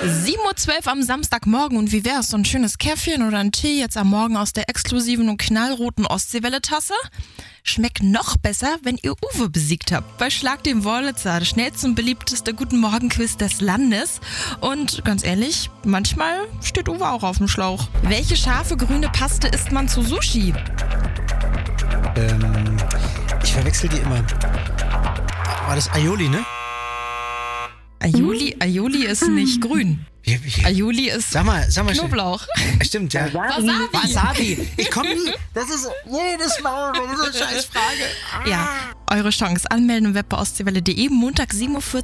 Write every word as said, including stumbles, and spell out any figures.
sieben Uhr zwölf am Samstagmorgen und wie wär's? So ein schönes Käffchen oder ein Tee jetzt am Morgen aus der exklusiven und knallroten Ostseewelle-Tasse? Schmeckt noch besser, wenn ihr Uwe besiegt habt. Bei Schlag den Wollitzer, das schnellste und beliebteste Guten-Morgen-Quiz des Landes. Und ganz ehrlich, manchmal steht Uwe auch auf dem Schlauch. Welche scharfe grüne Paste isst man zu Sushi? Ähm, ich verwechsel die immer. War das Aioli, ne? Aioli, Aioli ist nicht grün. Wie, wie, Aioli ist sag mal, sag mal schnell. Knoblauch. Stimmt, ja. Wasabi. Wasabi. Ich komme nie. Das ist jedes Mal so eine Scheißfrage. Ja, eure Chance. Anmelden im Web bei ostseewelle punkt de. Montag sieben Uhr vierzig.